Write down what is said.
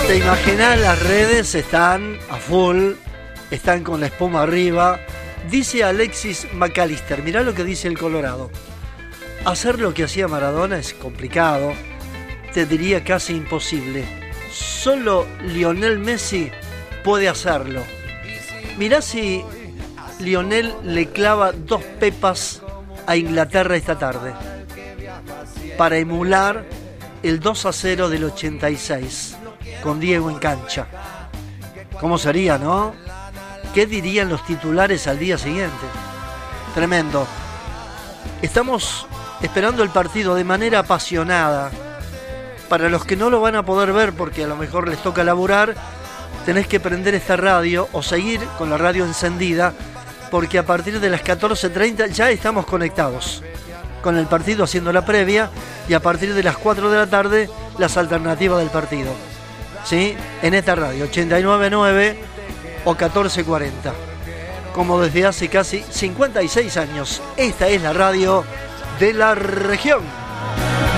Te imaginas, las redes están a full, están con la espuma arriba. Dice Alexis McAllister, mirá lo que dice el Colorado. Hacer lo que hacía Maradona es complicado, te diría casi imposible. Solo Lionel Messi puede hacerlo. Mirá si Lionel le clava 2 pepas a Inglaterra esta tarde para emular el 2-0 del 86 con Diego en cancha. ¿Cómo sería, no? ¿Qué dirían los titulares al día siguiente? Tremendo. Estamos esperando el partido de manera apasionada. Para los que no lo van a poder ver porque a lo mejor les toca laburar, tenés que prender esta radio o seguir con la radio encendida, porque a partir de las 14:30 ya estamos conectados con el partido haciendo la previa, y a partir de las 4 de la tarde las alternativas del partido, ¿sí? En esta radio 89.9 o 1440, como desde hace casi 56 años. Esta es la radio de la región.